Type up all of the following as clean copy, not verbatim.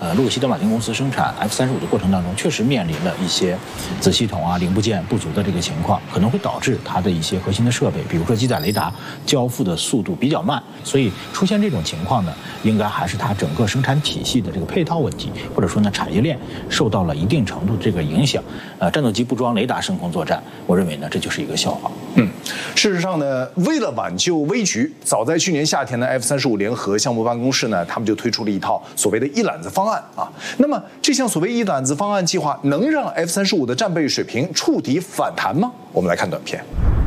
洛克希德马丁公司生产 F-35的过程当中，确实面临了一些子系统零部件不足的这个情况，可能会导致它的一些核心的设备，比如说机载雷达交付的速度比较慢，所以出现这种情况呢，应该还是它整个生产体系的这个配套问题，或者说呢产业链受到了一定程度的这个影响。战斗机不装雷达升空作战，我认为呢这就是一个笑话。 事实上呢，为了挽救危局，早在去年夏天呢 ，F-35联合项目办公室呢，他们就推出了一套所谓的一揽子方案啊。那么这项所谓一揽子方案计划，能让 F-35的战备水平触底反弹吗？我们来看短片。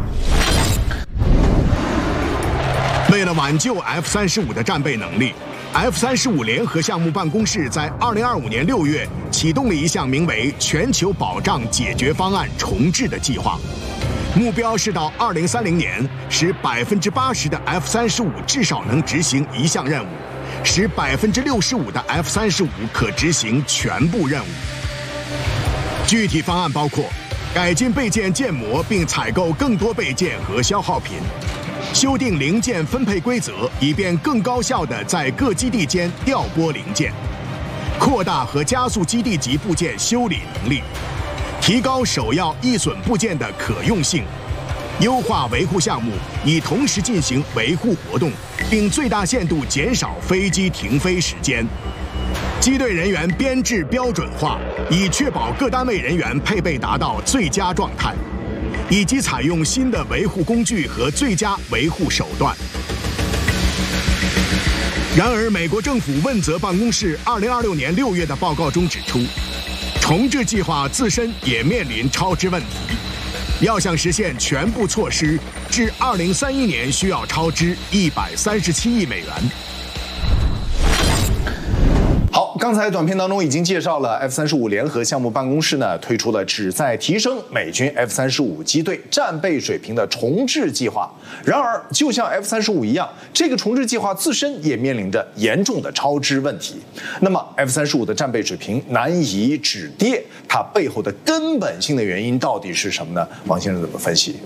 为了挽救 F-35的战备能力，F-35联合项目办公室在2025年6月启动了一项名为“全球保障解决方案重置”的计划。目标是到2030年，使80%的 F-35至少能执行一项任务，使65%的 F-35可执行全部任务。具体方案包括改进备件建模，并采购更多备件和消耗品；修订零件分配规则，以便更高效地在各基地间调拨零件；扩大和加速基地级部件修理能力。提高首要易损部件的可用性，优化维护项目，以同时进行维护活动，并最大限度减少飞机停飞时间。机队人员编制标准化，以确保各单位人员配备达到最佳状态，以及采用新的维护工具和最佳维护手段。然而，美国政府问责办公室2026年6月的报告中指出，重置计划自身也面临超支问题，要想实现全部措施，至2031年需要超支137亿美元。 好，刚才短片当中已经介绍了 F-35联合项目办公室呢推出了旨在提升美军 F-35机队战备水平的重置计划。然而，就像 F-35一样，这个重置计划自身也面临着严重的超支问题。那么 F-35的战备水平难以止跌，它背后的根本性的原因到底是什么呢？王先生怎么分析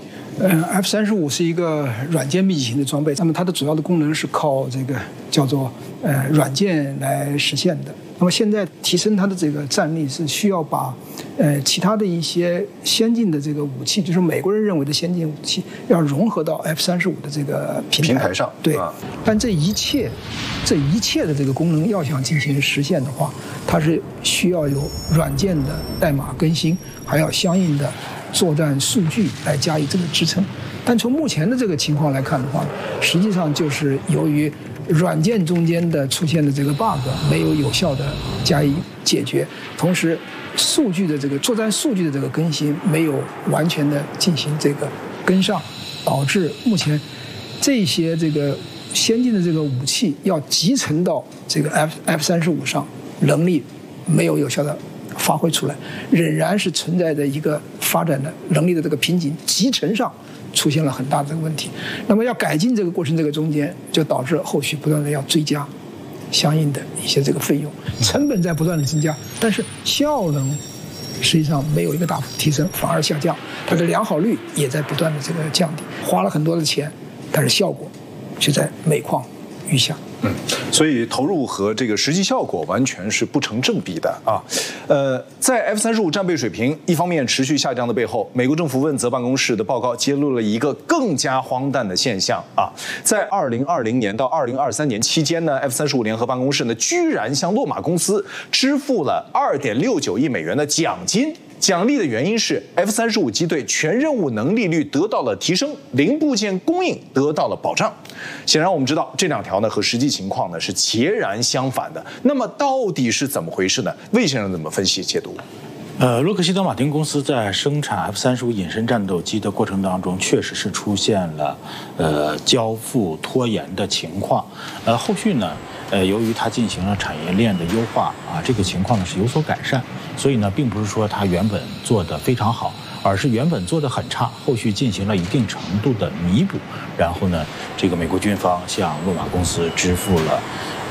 ？F-35是一个软件密集型的装备，那么它的主要的功能是靠这个叫做软件来实现的。那么现在提升它的这个战力是需要把其他的一些先进的这个武器，就是美国人认为的先进武器，要融合到 F-35的这个平台上。 对，但这一切的这个功能要想进行实现的话，它是需要有软件的代码更新，还要相应的作战数据来加以这个支撑。但从目前的这个情况来看的话，实际上就是由于软件中间的出现的这个 bug 没有效的加以解决，同时数据的这个作战数据的这个更新没有完全的进行这个跟上，导致目前这些这个先进的这个武器要集成到这个 F-35上，能力没有效的发挥出来，仍然是存在着一个发展的能力的这个瓶颈，集成上出现了很大的这个问题。那么要改进这个过程，这个中间就导致后续不断的要追加相应的一些这个费用，成本在不断的增加，但是效能实际上没有一个大幅提升，反而下降，它的良好率也在不断的这个降低，花了很多的钱，但是效果却在每况愈下。 所以投入和这个实际效果完全是不成正比的啊。在 F-35战备水平一方面持续下降的背后，美国政府问责办公室的报告揭露了一个更加荒诞的现象啊。在2020年到2023年期间呢 ，F-35联合办公室呢居然向洛马公司支付了2.69亿美元的奖金。奖励的原因是 F-35机队全任务能力率得到了提升，零部件供应得到了保障。显然我们知道这两条呢和实际情况呢是截然相反的。那么到底是怎么回事呢？魏先生怎么分析解读？ 洛克希德马丁公司在生产 F-35隐身战斗机的过程当中，确实是出现了交付拖延的情况。后续呢，由于它进行了产业链的优化啊，这个情况呢是有所改善。所以呢，并不是说它原本做得非常好，而是原本做得很差，后续进行了一定程度的弥补。然后呢，这个美国军方向洛马公司支付了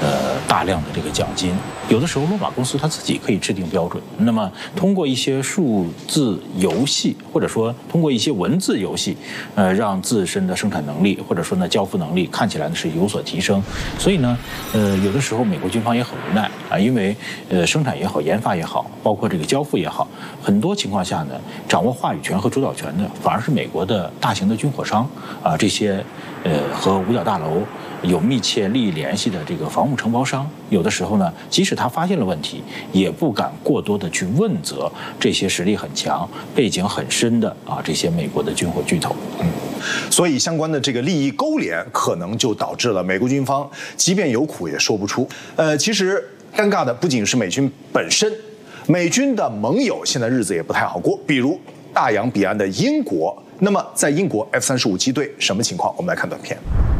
大量的这个奖金。有的时候，洛马公司它自己可以制定标准，那么通过一些数字游戏，或者说通过一些文字游戏，让自身的生产能力或者说呢交付能力看起来呢是有所提升。所以呢，有的时候美国军方也很无奈啊，因为生产也好，研发也好，包括这个交付也好，很多情况下呢，掌握话语权和主导权的反而是美国的大型的军火商啊，这些和五角大楼有密切利益联系的这个防务承包商，有的时候呢，即使他发现了问题，也不敢过多的去问责这些实力很强、背景很深的这些美国的军火巨头。 所以相关的这个利益勾连，可能就导致了美国军方即便有苦也说不出。其实尴尬的不仅是美军本身，美军的盟友现在日子也不太好过，比如大洋彼岸的英国。那么在英国 F-35机队什么情况？我们来看短片。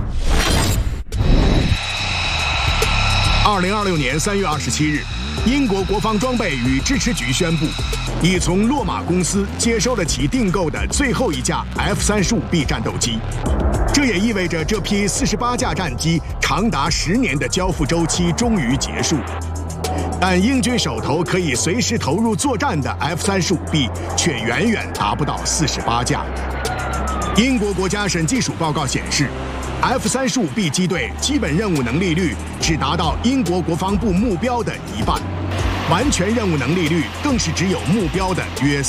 2026年3月27日，英国国防装备与支持局宣布，已从洛马公司接收了其订购的最后一架 F-35B 战斗机。这也意味着这批48架战机长达10年的交付周期终于结束。但英军手头可以随时投入作战的 F-35B 却远远达不到48架。英国国家审计署报告显示，F-35B 机队基本任务能力率只达到英国国防部目标的一半，完全任务能力率更是只有目标的约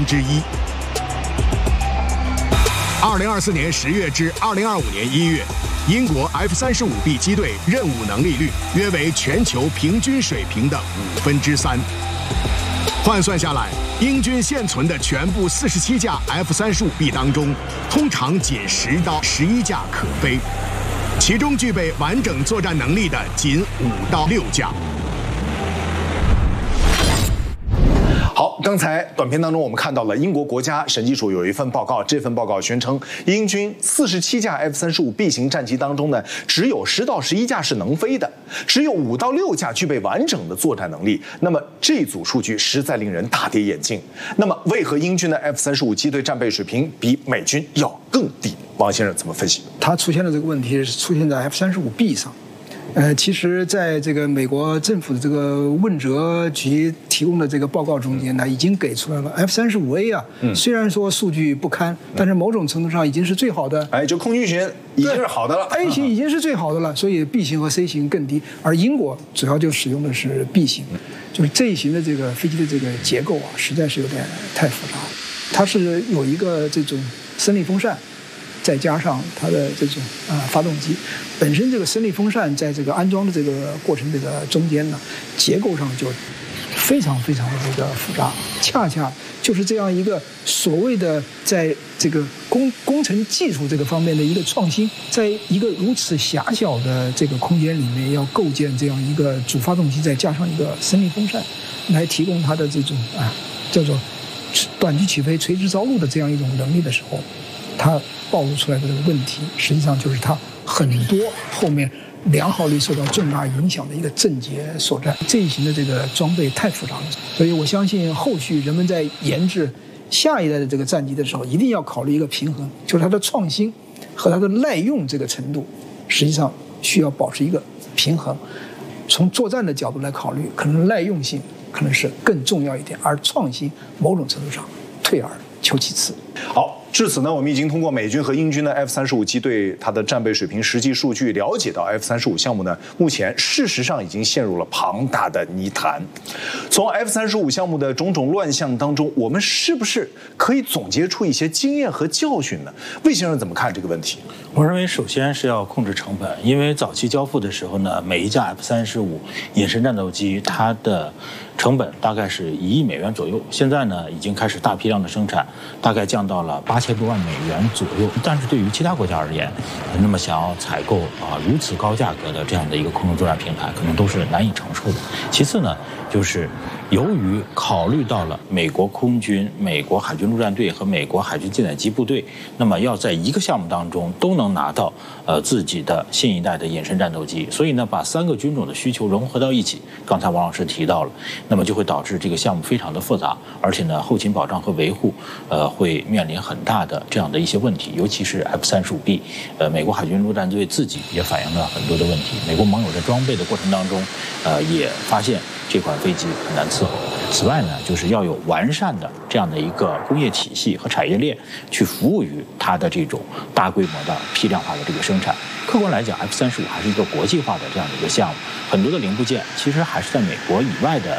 1/3。2024年10月至2025年1月，英国 F-35B 机队任务能力率约为全球平均水平的3/5。换算下来，英军现存的全部47架 F-35B 当中，通常仅10到11架可飞，其中具备完整作战能力的仅5到6架。 好，刚才短片当中我们看到了英国国家审计署有一份报告，这份报告宣称，英军47架 F-35B 型战机当中呢，只有10到11架是能飞的，只有5到6架具备完整的作战能力。那么这组数据实在令人大跌眼镜。那么为何英军的 F-35机队战备水平比美军要更低？王先生怎么分析？ 它出现的这个问题是出现在 F-35B 上。其实，在这个美国政府的这个问责局提供的这个报告中间呢，已经给出来了 F-35A 啊，虽然说数据不堪，但是某种程度上已经是最好的。 就空军型已经是好的了 ，A 型已经是最好的了，所以 B 型和 C 型更低。而英国主要就使用的是 B 型，就是这一型的这个飞机的这个结构啊，实在是有点太复杂了。它是有一个这种升力风扇。再加上它的这种发动机，本身这个升力风扇在这个安装的这个过程这个中间呢，结构上就非常非常的这个复杂，恰恰就是这样一个所谓的在这个工程技术这个方面的一个创新，在一个如此狭小的这个空间里面，要构建这样一个主发动机，再加上一个升力风扇，来提供它的这种叫做短距起飞、垂直着陆的这样一种能力的时候，它暴露出来的这个问题，实际上就是它很多后面良好率受到重大影响的一个症结所在。这一型的这个装备太复杂了，所以我相信后续人们在研制下一代的这个战机的时候，一定要考虑一个平衡，就是它的创新和它的耐用这个程度，实际上需要保持一个平衡。从作战的角度来考虑，可能耐用性可能是更重要一点，而创新某种程度上退而求其次。 好。至此呢，我们已经通过美军和英军的 F-35机队它的战备水平实际数据，了解到 F-35项目呢，目前事实上已经陷入了庞大的泥潭。从 F-35项目的种种乱象当中，我们是不是可以总结出一些经验和教训呢？魏先生怎么看这个问题？ 我认为首先是要控制成本，因为早期交付的时候呢，每一架 F-35隐身战斗机它的成本大概是1亿美元左右，现在呢已经开始大批量的生产，大概降到了8000多万美元左右。但是对于其他国家而言，那么想要采购如此高价格的这样的一个空中作战平台，可能都是难以承受的。其次呢，就是由于考虑到了美国空军、美国海军陆战队和美国海军舰载机部队，那么要在一个项目当中都能拿到自己的新一代的隐身战斗机，所以呢，把3个军种的需求融合到一起，刚才王老师提到了，那么就会导致这个项目非常的复杂，而且呢，后勤保障和维护会面临很大的这样的一些问题，尤其是 F-35B，美国海军陆战队自己也反映了很多的问题，美国盟友在装备的过程当中，也发现这款飞机很难伺候。此外呢，就是要有完善的这样的一个工业体系和产业链，去服务于它的这种大规模的批量化的这个生产。客观来讲 ，F-35还是一个国际化的这样的一个项目，很多的零部件其实还是在美国以外的